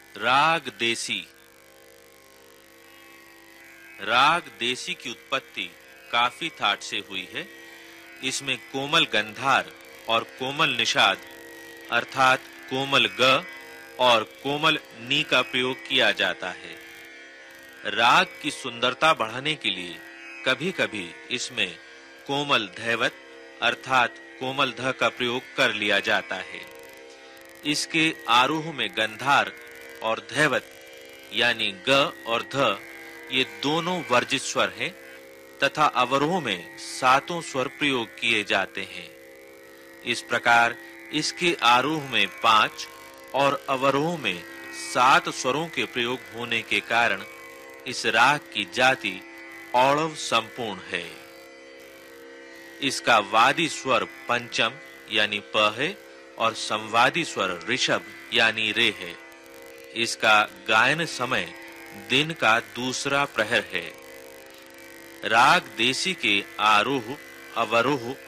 राग देसी। राग देसी की उत्पत्ति काफी थाट से हुई है। इसमें कोमल गंधार और कोमल निषाद अर्थात कोमल ग और कोमल नी का प्रयोग किया जाता है। राग की सुंदरता बढ़ाने के लिए कभी-कभी इसमें कोमल धैवत अर्थात कोमल ध का प्रयोग कर लिया जाता है। इसके आरोह में गंधार और धैवत यानी ग और ध ये दोनों वर्जित स्वर हैं तथा अवरोह में सातों स्वर प्रयोग किए जाते हैं। इस प्रकार इसके आरोह में 5 और अवरोह में 7 स्वरों के प्रयोग होने के कारण इस राग की जाति औड़व संपूर्ण है। इसका वादी स्वर पंचम यानी प है और संवादी स्वर ऋषभ यानी रे है। इसका गायन समय दिन का दूसरा प्रहर है। राग देसी के आरोह, अवरोह